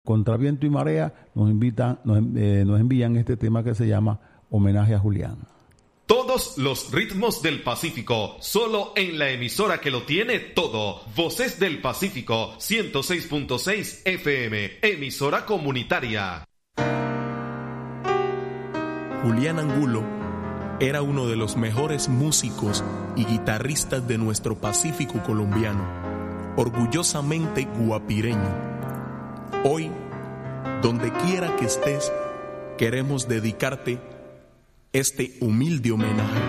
Contra viento y marea nos envían este tema que se llama Homenaje a Julián. Todos los ritmos del Pacífico, solo en la emisora que lo tiene todo. Voces del Pacífico, 106.6 FM, emisora comunitaria. Julián Angulo era uno de los mejores músicos y guitarristas de nuestro Pacífico colombiano, orgullosamente guapireño. Hoy, donde quiera que estés, queremos dedicarte este humilde homenaje.